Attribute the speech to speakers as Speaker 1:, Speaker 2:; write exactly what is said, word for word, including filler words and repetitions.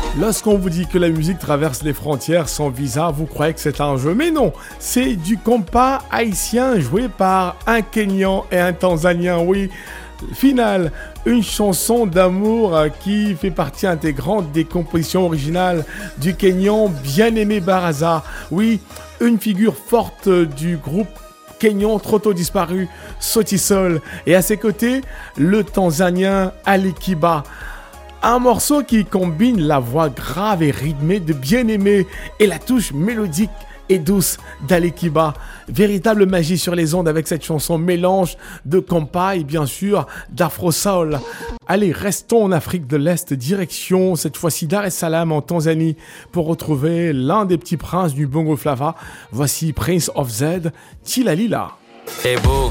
Speaker 1: Lorsqu'on vous dit que la musique traverse les frontières sans visa, vous croyez que c'est un jeu. Mais non, c'est du compas haïtien joué par un Kenyan et un Tanzanien, oui. Final, une chanson d'amour qui fait partie intégrante des compositions originales du Kenyan Bien-Aimé Baraza. Oui, une figure forte du groupe Kenyan trop tôt disparu, Sauti Sol. Et à ses côtés, le Tanzanien Ali Kiba. Un morceau qui combine la voix grave et rythmée de Bien-Aimé et la touche mélodique et douce d'Ali Kiba. Véritable magie sur les ondes avec cette chanson mélange de compas et bien sûr d'afro-soul. Allez, restons en Afrique de l'Est, direction cette fois-ci Dar es Salaam en Tanzanie pour retrouver l'un des petits princes du Bongo Flava. Voici Prince of Z, Tilalila.
Speaker 2: Hey boo,